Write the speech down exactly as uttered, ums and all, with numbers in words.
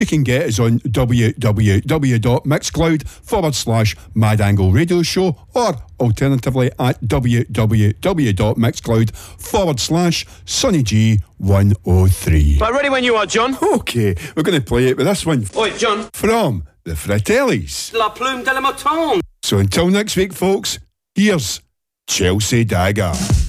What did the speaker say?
you can get us on www.mixcloud forward slash Mad Angle Radio Show, or alternatively at www.mixcloud forward slash Sonny G one oh three. Right, ready when you are, John. Okay, we're going to play it with this one. Oi, John. From the Fratellis. La Plume de la Mouton. So until next week, folks, here's Chelsea Dagger.